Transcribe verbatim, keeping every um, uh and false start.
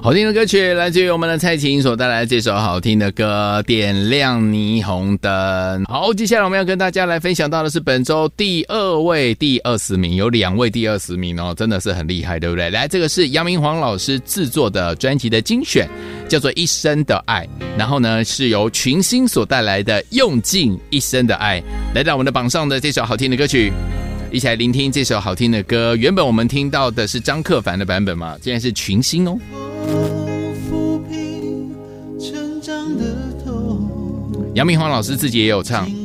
好听的歌曲来自于我们的蔡琴所带来这首好听的歌《点亮霓虹灯》。好，接下来我们要跟大家来分享到的是本周第二位第二十名，有两位第二十名哦，真的是很厉害，对不对？来，这个是杨明煌老师制作的专辑的精选，叫做《一生的爱》，然后呢是由群星所带来的《用尽一生的爱》，来到我们的榜上的这首好听的歌曲。一起来聆听这首好听的歌。原本我们听到的是张克凡的版本嘛，现在是群星哦。杨明煌老师自己也有唱。